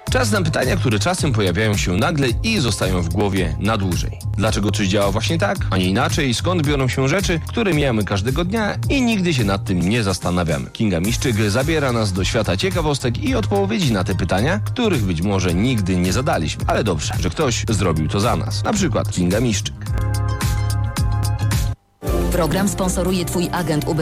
Czas na pytania, które czasem pojawiają się nagle i zostają w głowie na dłużej. Dlaczego coś działa właśnie tak, a nie inaczej? Skąd biorą się rzeczy, które mijamy każdego dnia i nigdy się nad tym nie zastanawiamy? Kinga Miszczyk zabiera nas do świata ciekawostek i odpowiedzi na te pytania, których być może nigdy nie zadaliśmy. Ale dobrze, że ktoś zrobił to za nas. Na przykład Kinga Miszczyk. Program sponsoruje Twój agent